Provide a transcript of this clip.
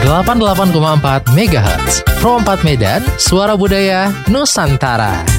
88,4 MHz. Pro 4 Medan, Suara Budaya Nusantara.